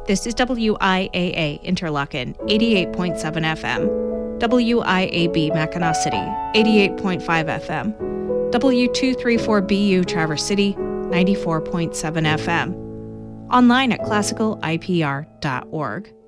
This is WIAA Interlochen, 88.7 FM. WIAB Mackinac City, 88.5 FM. W234BU Traverse City, 94.7 FM. Online at classicalipr.org.